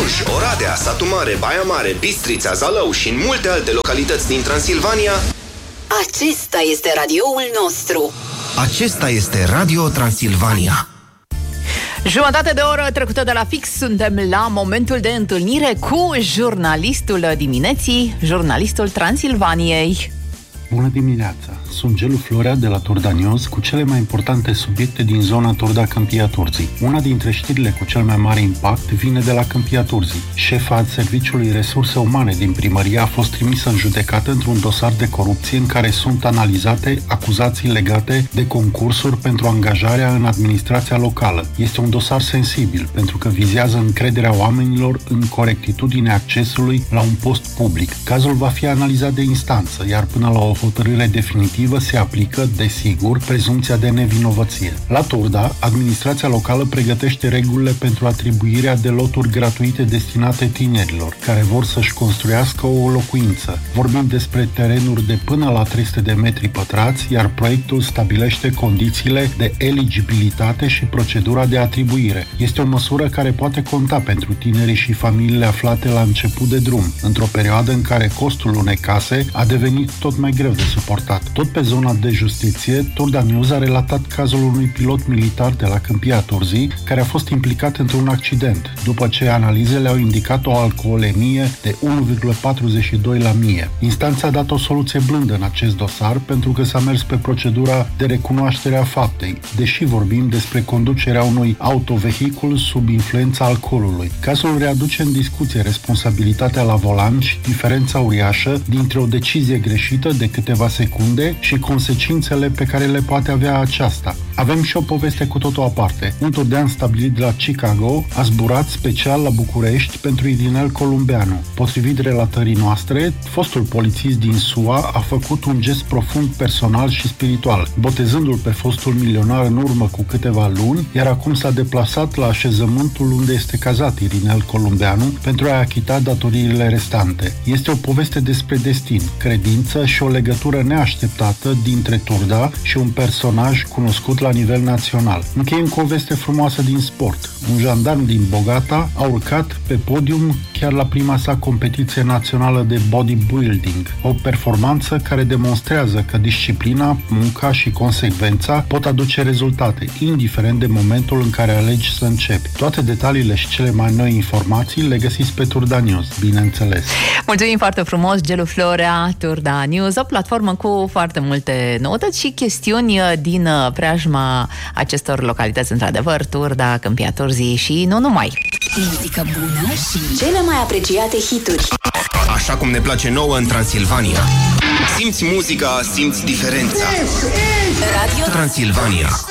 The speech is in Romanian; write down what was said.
Cluj, Oradea, Satu Mare, Baia Mare, Bistrița, Zalău și în multe alte localități din Transilvania. Acesta este radioul nostru. Acesta este Radio Transilvania. Jumătate de oră trecută de la fix, suntem la momentul de întâlnire cu jurnalistul dimineții, jurnalistul Transilvaniei. Bună dimineața! Sunt Gelu Florea de la Turda News cu cele mai importante subiecte din zona Turda-Câmpia Turzii. Una dintre știrile cu cel mai mare impact vine de la Câmpia Turzii. Șefa Serviciului Resurse Umane din primărie a fost trimisă în judecată într-un dosar de corupție în care sunt analizate acuzații legate de concursuri pentru angajarea în administrația locală. Este un dosar sensibil pentru că vizează încrederea oamenilor în corectitudinea accesului la un post public. Cazul va fi analizat de instanță, iar până la o hotărâre definitivă se aplică, desigur, prezumția de nevinovăție. La Turda, administrația locală pregătește regulile pentru atribuirea de loturi gratuite destinate tinerilor, care vor să-și construiască o locuință. Vorbim despre terenuri de până la 300 de metri pătrați, iar proiectul stabilește condițiile de eligibilitate și procedura de atribuire. Este o măsură care poate conta pentru tinerii și familiile aflate la început de drum, într-o perioadă în care costul unei case a devenit tot mai greu de suportat. Tot pe zona de justiție, Turda News a relatat cazul unui pilot militar de la Câmpia Turzii, care a fost implicat într-un accident, după ce analizele au indicat o alcoolemie de 1,42 la 1000. Instanța a dat o soluție blândă în acest dosar pentru că s-a mers pe procedura de recunoaștere a faptei, deși vorbim despre conducerea unui autovehicul sub influența alcoolului. Cazul readuce în discuție responsabilitatea la volan și diferența uriașă dintre o decizie greșită de câteva secunde și consecințele pe care le poate avea aceasta. Avem și o poveste cu totul aparte. Un turdean stabilit la Chicago a zburat special la București pentru Irinel Columbeanu. Potrivit relatării noastre, fostul polițist din SUA a făcut un gest profund personal și spiritual, botezându-l pe fostul milionar în urmă cu câteva luni, iar acum s-a deplasat la așezământul unde este cazat Irinel Columbeanu pentru a achita datoriile restante. Este o poveste despre destin, credință și o legătură neașteptată dintre Turda și un personaj cunoscut la nivel național. Încheiem cu o veste frumoasă din sport. Un jandarm din Bogata a urcat pe podium chiar la prima sa competiție națională de bodybuilding, o performanță care demonstrează că disciplina, munca și consecvența pot aduce rezultate, indiferent de momentul în care alegi să începi. Toate detaliile și cele mai noi informații le găsiți pe Turda News, bineînțeles. Mulțumim foarte frumos, Gelu Florea, Turda News, o platformă cu foarte multe noutăți și chestiuni din preajma acestor localități, într-adevăr, Turda, Câmpia Turzii și nu numai. Muzică bună și cele mai apreciate hituri. Așa cum ne place nouă în Transilvania. Simți muzica, simți diferența. Radio Transilvania.